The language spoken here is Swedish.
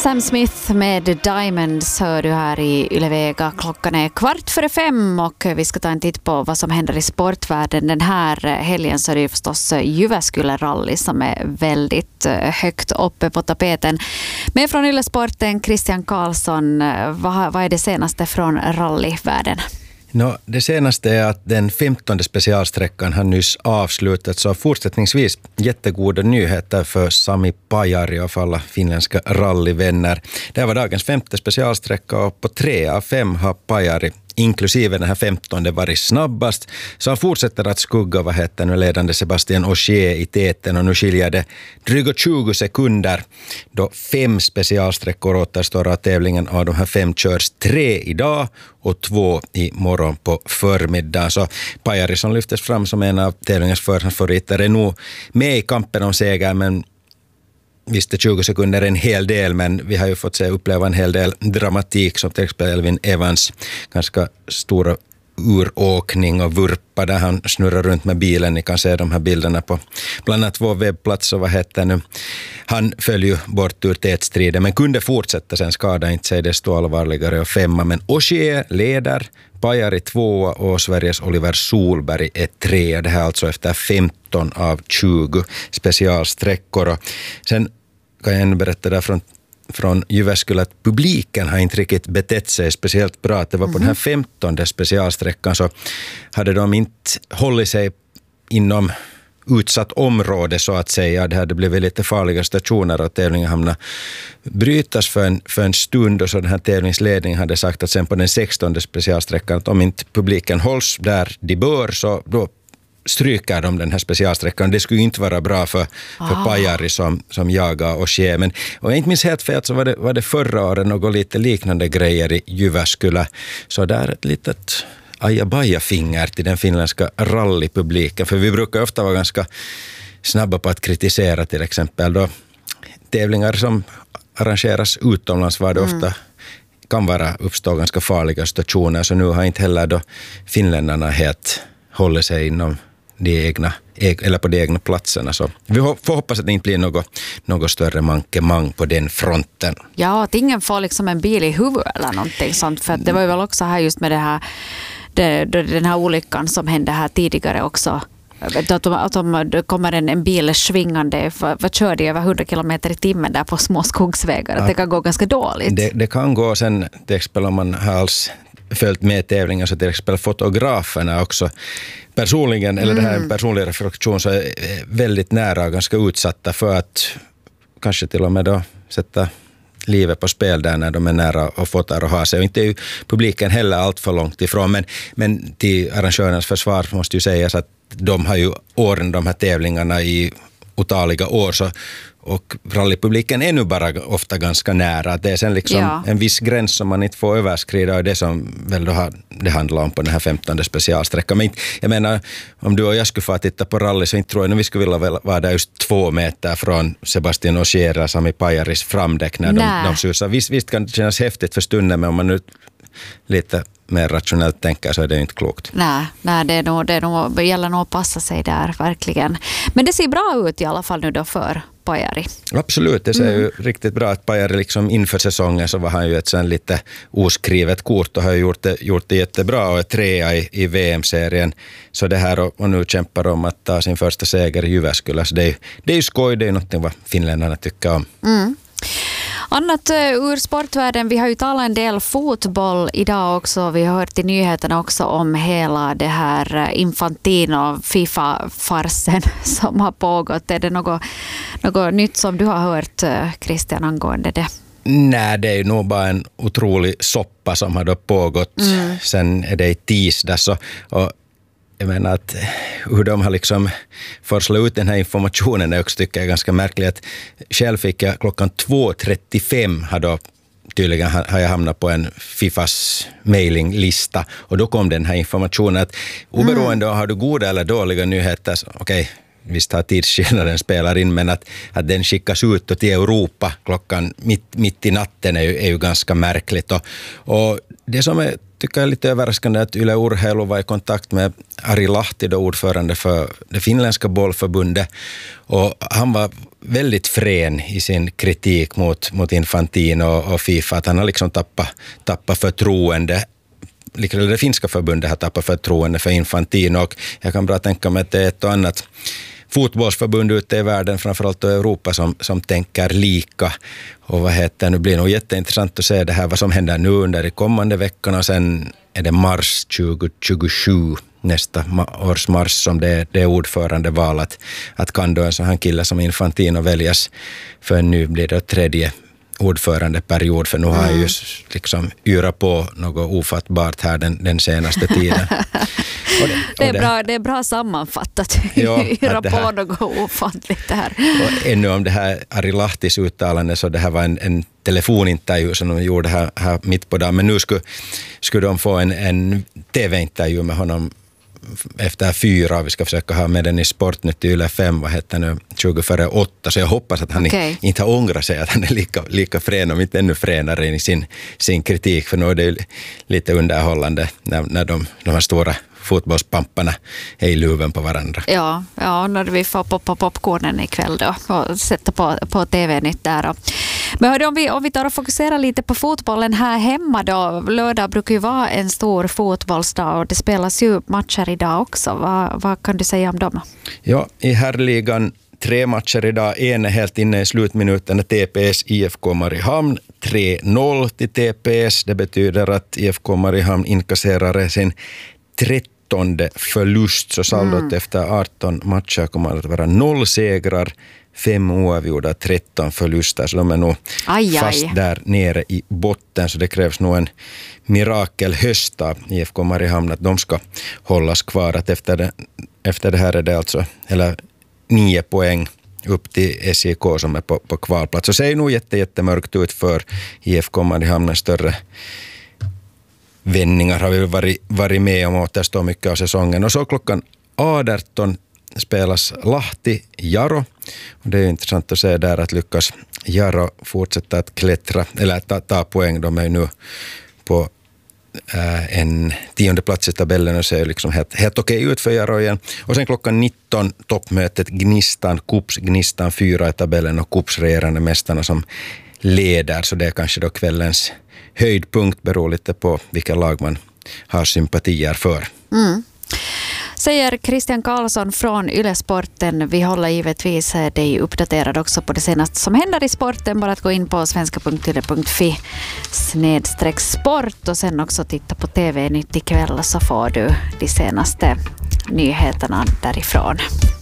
Sam Smith med Diamonds hör du här i Ylevega. Klockan är 4:15 och vi ska ta en titt på vad som händer i sportvärlden. Den här helgen så är det ju förstås Jyväskylä rally som är väldigt högt uppe på tapeten. Men från Yle-sporten, Christian Karlsson, vad är det senaste från rallyvärlden? Det senaste är att den 15:e specialsträckan har nyss avslutats, så fortsättningsvis jättegoda nyheter för Sami Pajari och för alla finländska rallyvänner. Det var dagens 5:e specialsträcka och på 3 av 5 har Pajari inklusive den här 15:e varit snabbast, så han fortsätter att skugga ledande Sebastian Ogier i täten, och nu skiljer det drygt 20 sekunder då 5 specialsträckor återstår av tävlingen. Av de här 5 körs 3 idag och 2 i morgon på förmiddag. Så Pajari, som lyftes fram som en av tävlingens förhandsfavoriter, är nog med i kampen om seger, men visst är 20 sekunder en hel del, men vi har ju fått uppleva en hel del dramatik, som till exempel Elvin Evans ganska stora uråkning och vurpa där han snurrar runt med bilen. Ni kan se de här bilderna på bland annat vår webbplats, och han föll ju bort ur tätstriden men kunde fortsätta, sen skada inte sig desto allvarligare och 5. Men Ogier leder, Pajari 2 och Sveriges Oliver Solberg är 3. Det här alltså efter 15 av 20 specialsträckor. Och sen kan jag ännu berätta där från Jyväskylä att publiken har inte riktigt betett sig speciellt bra. Det var på den här 15:e specialsträckan så hade de inte hållit sig inom utsatt område så att säga. Det hade blivit lite farliga stationer och tävlingen hamnade brytas för en stund, och så den här tävlingsledningen hade sagt att sen på den 16:e specialsträckan att om inte publiken hålls där de bör, så då stryker de den här specialsträckan. Det skulle inte vara bra för Pajari som jagar och sker. Men om jag inte minns helt fel så var det förra året något lite liknande grejer i Jyväskylä. Så där ett litet ajabaja-finger till den finländska rallypubliken. För vi brukar ofta vara ganska snabba på att kritisera till exempel då tävlingar som arrangeras utomlands, var det ofta kan uppstå ganska farliga stationer. Så nu har inte heller då finländarna helt håller sig inom på de egna platserna. Så vi får hoppas att det inte blir något större mankemang på den fronten. Ja, att ingen får liksom en bil i huvudet eller någonting sånt. För att det var ju väl också här just med den här olyckan som hände här tidigare också. Att om det kommer en bil svingande, vad kör de över 100 km i timmen där på små skogsvägar? Att det kan gå ganska dåligt. Det kan gå sen, till exempel om man har alls följt med tävlingar, så till exempel fotograferna också personligen, eller det här är en personlig reflektion, så är väldigt nära och ganska utsatta för att kanske till och med då sätta livet på spel där när de är nära och fotar och har sig. Och inte är ju publiken heller allt för långt ifrån, men till arrangörernas försvar måste ju sägas att de har ju de här tävlingarna i otaliga år, så och rallypubliken är nu bara ofta ganska nära. Det är sen liksom en viss gräns som man inte får överskrida, och det som väl då det handlar om på den här 15:e specialsträckan. Men jag menar, om du och jag skulle få titta på rally, så inte tror jag att vi skulle vilja vara där just 2 meter från Sebastian Ogier eller Sami Pajaris framdäck när de susar. Visst kan det kännas häftigt för stunden, men om man nu lite mer rationellt tänker så är det inte klokt. Nej, det gäller nog att passa sig där, verkligen. Men det ser bra ut i alla fall nu då för Pajari. Absolut, det ser ju riktigt bra att Pajari liksom inför säsongen så var han ju ett sån lite oskrivet kort och har gjort det jättebra och är 3 i VM-serien. Så det här och nu kämpar om att ta sin första seger i Jyväskylä. Så det är ju skoj, det är ju något vad finländarna tycker om. Annat ur sportvärlden, vi har ju talat en del fotboll idag också. Vi har hört i nyheterna också om hela det här Infantino-FIFA-farsen som har pågått. Är det något nytt som du har hört, Christian, angående det? Nej, det är ju nog bara en otrolig soppa som har då pågått. Sen är det i tisdags och jag menar att hur de har liksom forslat ut den här informationen är också, tycker jag, ganska märkligt. Själv fick jag klockan 2:35 tydligen har jag hamnat på en Fifas mailinglista, och då kom den här informationen att oberoende har du goda eller dåliga nyheter, okej, visst har tidsskillnaden spelar in, men att den skickas ut till Europa klockan mitt i natten är ju ganska märkligt. Och det som är tycker jag är lite överraskande att Yle Urheilu var i kontakt med Ari Lahti, då ordförande för det finländska bollförbundet. Och han var väldigt frän i sin kritik mot Infantino och FIFA, att han har liksom tappat förtroende. Det finska förbundet har tappat förtroende för Infantino, och jag kan bra tänka mig att det är ett och annat fotbollsförbund ute i världen, framförallt i Europa, som tänker lika. Och nu blir det nog jätteintressant att se det här, vad som händer nu under de kommande veckorna. Sen är det mars 2027, nästa års mars, som det är ordförandeval, att kan då en sån här kille som Infantino väljas för nu blir det tredje ordförandeperiod, för nu har jag ju liksom yrat på något ofattbart här den senaste tiden. Det är bra sammanfattat. Ja, yra på något ofattligt här. Och ännu om det här Ari Lahtis uttalande, så det här var en telefonintervju som de gjorde här mitt på dagen, men nu skulle de få en tv-intervju med honom efter 4. Vi ska försöka ha med den i Sportnytt i Yle 5, 20 före 8, så jag hoppas att han inte har ångrat sig, att han är lika frän, om inte ännu fränare i sin kritik, för nu är det lite underhållande när de här stora fotbollspamparna är i luven på varandra. Ja, när vi får poppa popcornen ikväll då och sätta på TV-nytt där. Men hörde, om vi tar och fokuserar lite på fotbollen här hemma då. Lördag brukar ju vara en stor fotbollsdag och det spelas ju matcher idag också. Vad kan du säga om dem? Ja, i herrligan 3 matcher idag. En är helt inne i slutminuten. TPS IFK Mariehamn 3-0 till TPS. Det betyder att IFK Mariehamn inkasserar sin 13:e förlust, så saldot efter 18 matcher kommer att vara 0 segrar, 5 oavgjorda, 13 förluster, så de är nog fast där nere i botten, så det krävs nog en mirakelhöst av IFK Mariehamn att de ska hållas kvar. Att efter det här är det alltså 9 poäng upp till SJK som är på kvalplats, så ser nog jättemörkt ut för IFK Mariehamn. Större vändningar har vi varit med om, och återstår mycket av säsongen. Och så klockan 18 spelas Lahti-Jaro. Och det är intressant att se där att lyckas Jaro fortsätta att klättra, eller ta poäng. De är nu på en 10:e plats i tabellen och ser liksom helt okej ut för Jaro igen. Och sen klockan 19 toppmötet Gnistan-Kups. Gnistan 4 i tabellen och Kups regerande mästarna som leder, så det är kanske då kvällens höjdpunkt, beror lite på vilka lag man har sympatier för. Säger Christian Karlsson från Yle Sporten. Vi håller givetvis dig uppdaterad också på det senaste som händer i sporten. Bara att gå in på svenska.yle.fi/sport och sen också titta på TV-nytt ikväll, så får du de senaste nyheterna därifrån.